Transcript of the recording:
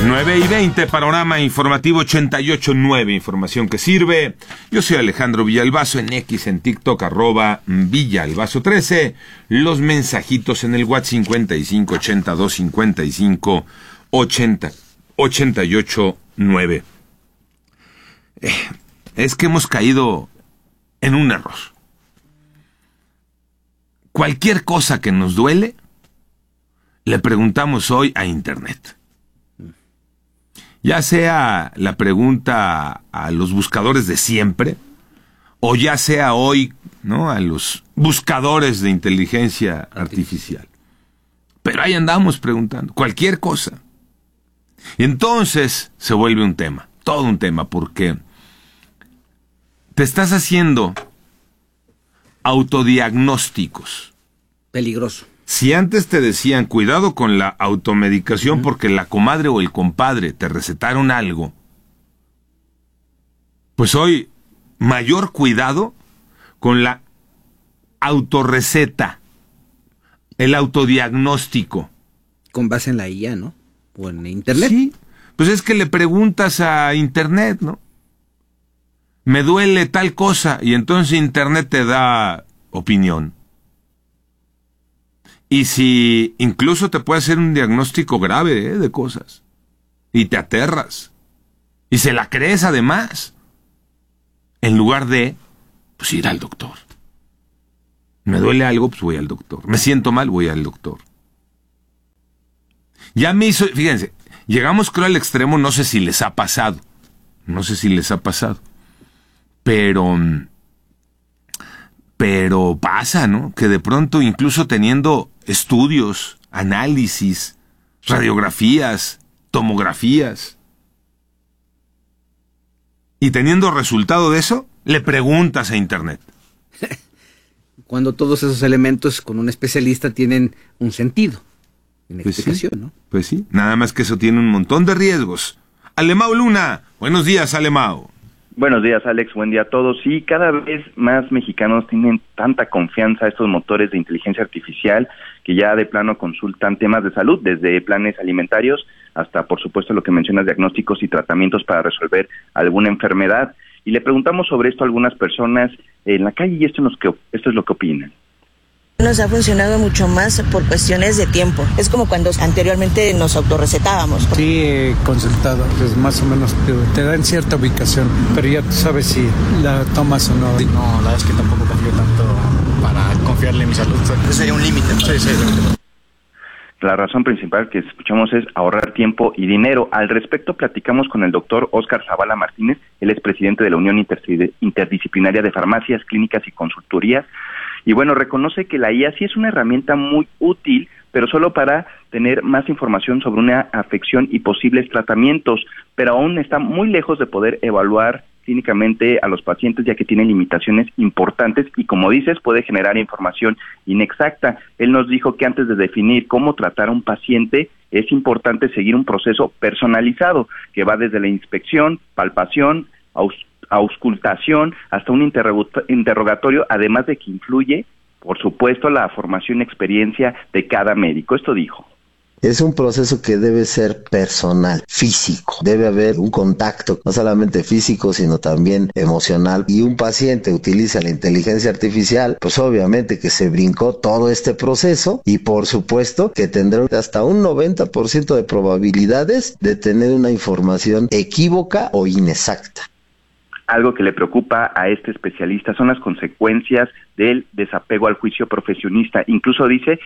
9:20, panorama informativo 88.9, información que sirve. Yo soy Alejandro Villalbazo, en X, en TikTok, @Villalbazo13. Los mensajitos en el WhatsApp 5582558088.9. Es que hemos caído en un error. Cualquier cosa que nos duele, le preguntamos hoy a Internet. Ya sea la pregunta a los buscadores de siempre, o ya sea hoy, ¿no?, a los buscadores de inteligencia artificial. Pero ahí andamos preguntando, cualquier cosa. Y entonces se vuelve un tema, todo un tema, porque te estás haciendo autodiagnósticos. Peligroso. Si antes te decían, cuidado con la automedicación porque la comadre o el compadre te recetaron algo, pues hoy, mayor cuidado con la autorreceta, el autodiagnóstico. Con base en la IA, ¿no? O en Internet. Sí, pues es que le preguntas a Internet, ¿no? Me duele tal cosa, y entonces Internet te da opinión. Y si incluso te puede hacer un diagnóstico grave, de cosas, y te aterras, y se la crees además, en lugar de, pues, ir al doctor. Me duele algo, pues voy al doctor. Me siento mal, voy al doctor. Ya me hizo, fíjense, llegamos creo al extremo, no sé si les ha pasado, pero pasa, ¿no? Que de pronto, incluso teniendo estudios, análisis, radiografías, tomografías, y teniendo resultado de eso, le preguntas a Internet. Cuando todos esos elementos con un especialista tienen un sentido, una explicación, sí, ¿no? Pues sí, nada más que eso tiene un montón de riesgos. Alemão Luna, buenos días, Alemão. Buenos días, Alex, buen día a todos. Sí, cada vez más mexicanos tienen tanta confianza a estos motores de inteligencia artificial que ya de plano consultan temas de salud, desde planes alimentarios hasta, por supuesto, lo que mencionas, diagnósticos y tratamientos para resolver alguna enfermedad. Y le preguntamos sobre esto a algunas personas en la calle y esto es lo que opinan. Nos ha funcionado mucho más por cuestiones de tiempo. Es como cuando anteriormente nos autorrecetábamos. Sí, he consultado, pues más o menos te dan cierta ubicación, pero ya tú sabes si la tomas o no. No, la verdad es que tampoco confío tanto para confiarle en mi salud. Ese sería un límite. Sí. La razón principal que escuchamos es ahorrar tiempo y dinero. Al respecto, platicamos con el doctor Óscar Zavala Martínez. Él es presidente de la Unión Interdisciplinaria de Farmacias, Clínicas y Consultorías. Y bueno, reconoce que la IA sí es una herramienta muy útil, pero solo para tener más información sobre una afección y posibles tratamientos, pero aún está muy lejos de poder evaluar clínicamente a los pacientes, ya que tiene limitaciones importantes y, como dices, puede generar información inexacta. Él nos dijo que antes de definir cómo tratar a un paciente, es importante seguir un proceso personalizado, que va desde la inspección, palpación, auscultación, hasta un interrogatorio, además de que influye, por supuesto, la formación y experiencia de cada médico. Esto dijo. Es un proceso que debe ser personal, físico. Debe haber un contacto, no solamente físico, sino también emocional. Y un paciente utiliza la inteligencia artificial, pues obviamente que se brincó todo este proceso y por supuesto que tendrá hasta un 90% de probabilidades de tener una información equívoca o inexacta. Algo que le preocupa a este especialista son las consecuencias del desapego al juicio profesionista. Incluso dice